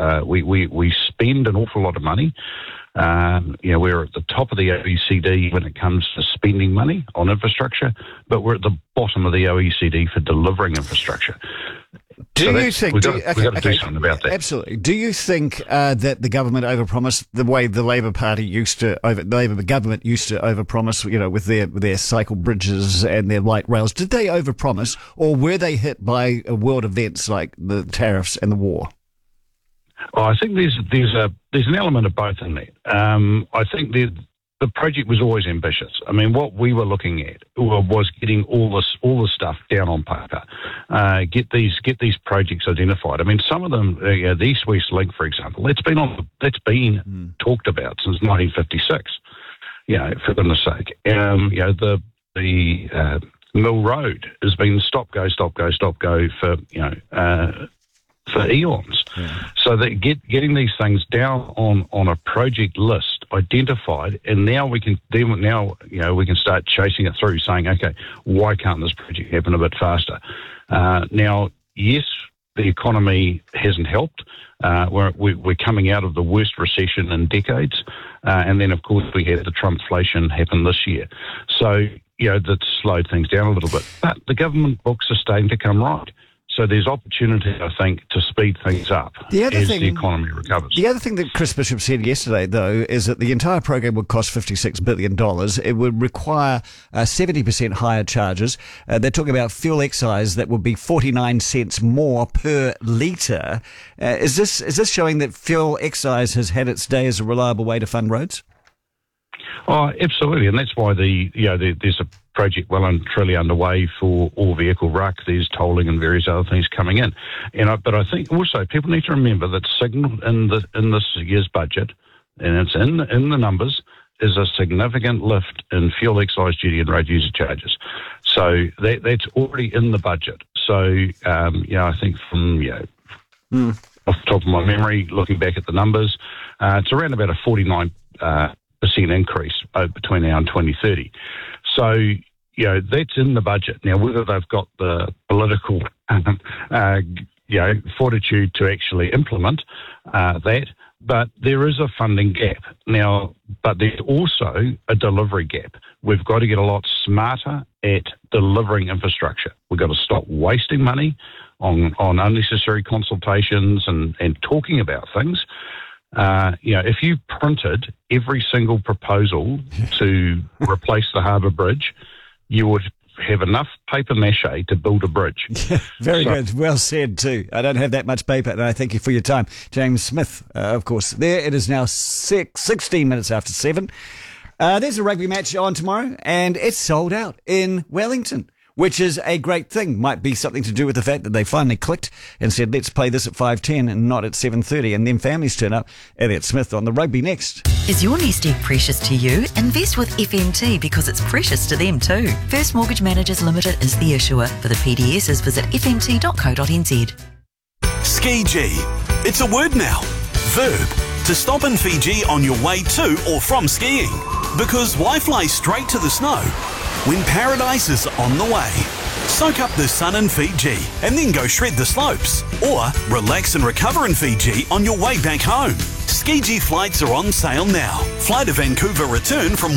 We spend an awful lot of money. We're at the top of the OECD when it comes to spending money on infrastructure, but we're at the bottom of the OECD for delivering infrastructure. We've got to do something about that. Absolutely. Do you think that the government overpromised the way the Labour Party the Labour government used to overpromise, with their cycle bridges and their light rails? Did they overpromise, or were they hit by world events like the tariffs and the war? Oh, I think there's an element of both in that. I think the project was always ambitious. I mean, what we were looking at was getting all the stuff down on paper, get these projects identified. I mean, some of them, the East-West Link, for example, that's been talked about since 1956. For goodness sake, the Mill Road has been stop go for eons. Yeah. So that getting these things down on a project list, identified, and now we can start chasing it through, saying, okay, why can't this project happen a bit faster? Now, yes, the economy hasn't helped. We're coming out of the worst recession in decades, and then of course we had the Trumpflation happen this year. So that slowed things down a little bit. But the government books are starting to come right. So there's opportunity, I think, to speed things up the economy recovers. The other thing that Chris Bishop said yesterday, though, is that the entire program would cost $56 billion. It would require 70% higher charges. They're talking about fuel excise that would be 49 cents more per litre. Is this showing that fuel excise has had its day as a reliable way to fund roads? Oh, absolutely, and that's why there's a project well and truly underway for all vehicle RUC. There's tolling and various other things coming in, but I think also people need to remember that signalled in this year's budget, and it's in the numbers, is a significant lift in fuel excise duty and road user charges. So that's already in the budget. So I think from off the top of my memory, looking back at the numbers, it's around about a 49% increase between now and 2030. So, that's in the budget. Now, whether they've got the political, fortitude to actually implement that, but there is a funding gap. Now, but there's also a delivery gap. We've got to get a lot smarter at delivering infrastructure. We've got to stop wasting money on unnecessary consultations and talking about things. If you printed every single proposal to replace the harbour bridge, you would have enough paper mache to build a bridge. Very good. Well said too. I don't have that much paper, and I thank you for your time. James Smith, of course. There it is now 16 minutes after 7. There's a rugby match on tomorrow, and it's sold out in Wellington, which is a great thing. Might be something to do with the fact that they finally clicked and said, let's play this at 5:10 and not at 7:30, and then families turn up. Elliot Smith on the rugby next. Is your nest egg precious to you? Invest with FMT because it's precious to them too. First Mortgage Managers Limited is the issuer. For the PDSs, visit fmt.co.nz. Ski-G. It's a word now. Verb. To stop in Fiji on your way to or from skiing. Because why fly straight to the snow when paradise is on the way? Soak up the sun in Fiji and then go shred the slopes. Or relax and recover in Fiji on your way back home. Ski-G flights are on sale now. Fly to Vancouver return from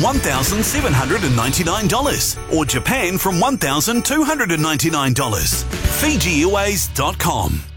$1,799 or Japan from $1,299. FijiAirways.com